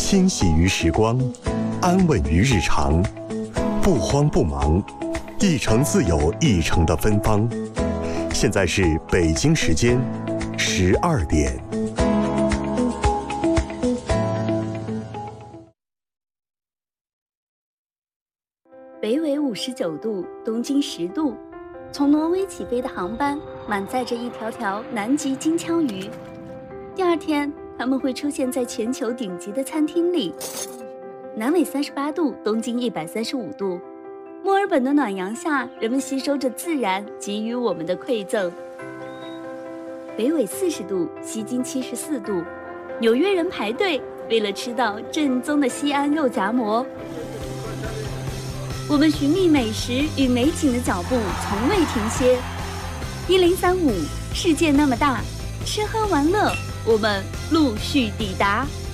欣喜于时光，安稳于日常，不慌不忙，一城自有一城的芬芳。现在是北京时间12点。 北纬59度，东经10度，从挪威起飞的航班满载着一条条南极金枪鱼。第二天，它们会出现在全球顶级的餐厅里。南纬38度，东经135度，墨尔本的暖阳下，人们吸收着自然给予我们的馈赠。北纬40度，西经74度，纽约人排队为了吃到正宗的西安肉夹馍。我们寻觅美食与美景的脚步从未停歇。1035，世界那么大，吃喝玩乐，我们陆续抵达。